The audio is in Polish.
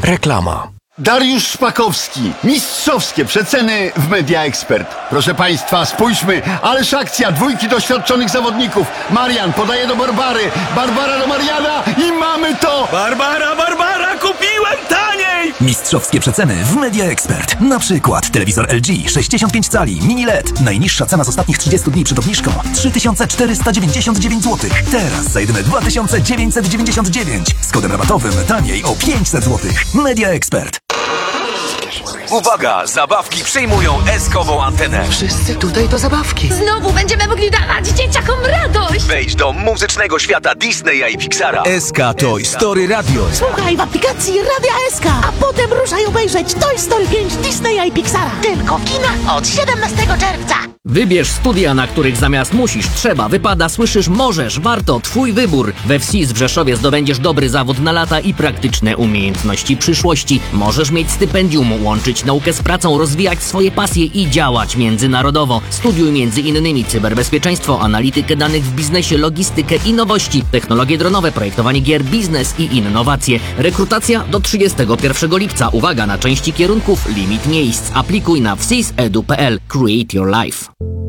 Reklama. Dariusz Szpakowski. Mistrzowskie przeceny w Media Expert. Proszę Państwa, spójrzmy. Ależ akcja. Dwójki doświadczonych zawodników. Marian podaje do Barbary. Barbara do Mariana i mamy to! Barbara, kupiłem taniej! Mistrzowskie przeceny w Media Expert. Na przykład telewizor LG 65 cali mini LED. Najniższa cena z ostatnich 30 dni przed obniżką 3499 zł. Teraz za jedyne 2999. Z kodem rabatowym taniej o 500 zł. Media Expert. Uwaga! Zabawki przyjmują S-kową antenę. Wszyscy tutaj do zabawki. Znowu będziemy mogli dawać dzieciakom radość! Wejdź do muzycznego świata Disneya i Pixara. SK Toy Story Radio. Słuchaj w aplikacji Radia SK, a potem ruszaj obejrzeć Toy Story 5 Disneya i Pixara. Tylko w kinach od 17 czerwca. Wybierz studia, na których zamiast musisz, trzeba, wypada, słyszysz, możesz, warto, twój wybór. We WSIS w Rzeszowie zdobędziesz dobry zawód na lata i praktyczne umiejętności przyszłości. Możesz mieć stypendium, łączyć naukę z pracą, rozwijać swoje pasje i działać międzynarodowo. Studiuj między innymi cyberbezpieczeństwo, analitykę danych w biznesie, logistykę i nowości, technologie dronowe, projektowanie gier, biznes i innowacje. Rekrutacja do 31 lipca. Uwaga na części kierunków, limit miejsc. Aplikuj na wsis.edu.pl. Create your life.